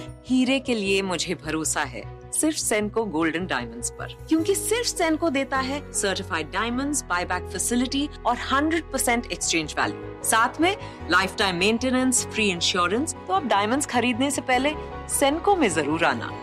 हीरे के लिए मुझे भरोसा है सिर्फ सेनको गोल्डन डायमंड्स पर, क्योंकि सिर्फ सेनको देता है सर्टिफाइड डायमंड्स, बायबैक फैसिलिटी और 100% एक्सचेंज वैल्यू, साथ में life time maintenance, free insurance. तो अब डायमंड्स खरीदने से पहले सेनको में जरूर आना।